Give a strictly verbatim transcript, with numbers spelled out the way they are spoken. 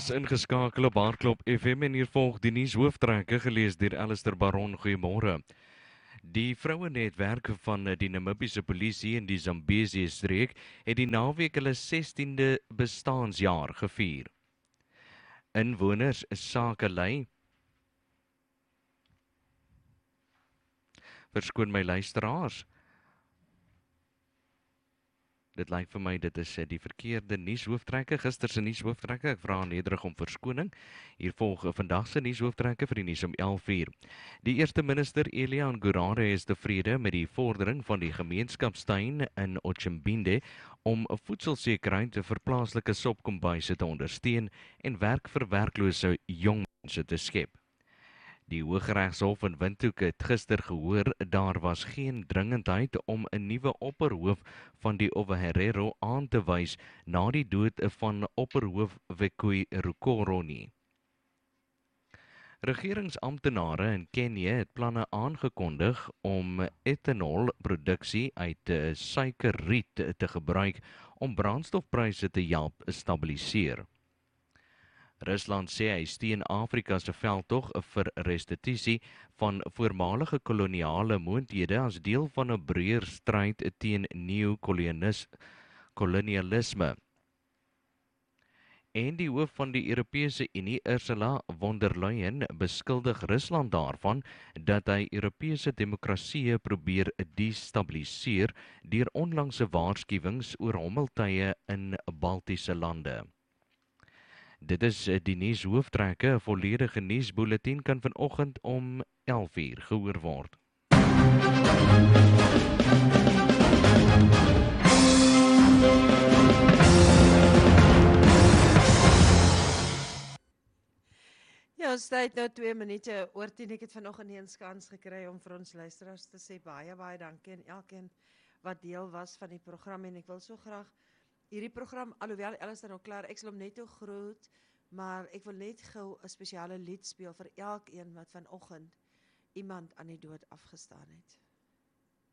is ingeskakel op Hartklop F M en hier volg die nuushooftrekke gelees deur Alistair Baron. Goeiemôre. Die vrouenetwerk van die Namibiese polisie in die Zambezi streek het die naweek hulle sestiende bestaансjaar gevier. Inwoners sakelei verskoon my luisteraars. Dit lyk vir my dit is die verkeerde nuushooftrekke, gister se nuushooftrekke. Ek vra nederig om verskoning. Hier volg vandag se nuushooftrekke vir die nuus om elf uur. Die eerste minister Elian Gurare is tevrede met die vordering van die gemeenskapstuin in Otjimbinde om voedselsekerheid vir plaaslike sopkombuise te ondersteun en werk vir werklose jong mense te skep. Die Hooggeregshof in Windhoek het gister gehoor daar was geen dringendheid om 'n nuwe opperhoof van die Ovaherero aan te wys na die dood van opperhoof Wekui Rukoro nie. Regeringsamptenare in Kenia het planne aangekondig om ethanolproduksie uit suikerriet te gebruik om brandstofpryse te help stabiliseer. Rusland sê hy steun Afrika se veldtog vir restitusie van voormalige koloniale moondhede as deel van 'n breër stryd teen neo-kolonialisme. En die hoof van die Europese Unie, Ursula von der Leyen, beskuldig Rusland daarvan dat hy Europese demokrasieë probeer destabiliseer deur onlangse waarskuwings oor hommeltuie in Baltiese lande. Dit is die nuushooftrekke. 'n Volledige nuusbulletin kan vanoggend om elf uur gehoor word. Ja, ons tyd nou twee minute oor tien. Ek het vanoggend nie eens kans gekry om vir ons luisteraars te sê baie baie dankie en elkeen wat deel was van die program en ek wil so graag hierdie program, alhoewel alles dan al klaar, ek sal hom net toe groet, maar ek wil net gou 'n spesiale lied speel vir elkeen wat vanoggend iemand aan die dood afgestaan het.